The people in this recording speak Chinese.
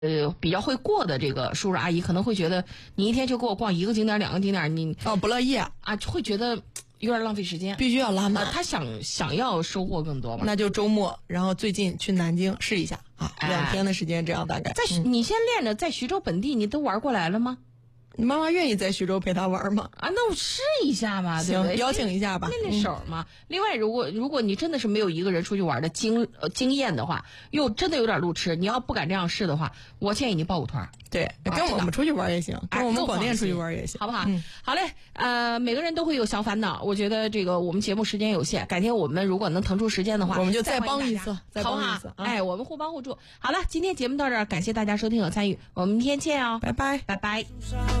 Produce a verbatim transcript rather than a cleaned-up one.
呃比较会过的这个叔叔阿姨，可能会觉得你一天就给我逛一个景点两个景点，你哦不乐意啊，会觉得有点浪费时间， 必须要拉满。 呃、他想想要收获更多嘛？ 那就周末，然后最近去南京试一下啊， 哎、 两天的时间这样大概。 在、嗯、你先练着，在徐州本地你都玩过来了吗？ 你妈妈愿意在徐州陪她玩吗？ 啊，那我试一下嘛，对不对？ 行，邀请一下吧， 练练手嘛。嗯、另外，如果如果你真的是没有一个人出去玩的经呃经验的话，又真的有点路痴，你要不敢这样试的话，我建议你报个团。 对，跟我们出去玩也行，跟我们广电出去玩也行， 好不好？ 嗯， 好嘞。呃，每个人都会有小烦恼，我觉得这个我们节目时间有限，改天我们如果能腾出时间的话， 我们就再帮一次，再帮一次。 好不好？哎，我们互帮互助。好了，今天节目到这儿，感谢大家收听和参与，我们明天见哦， 拜拜， 拜拜。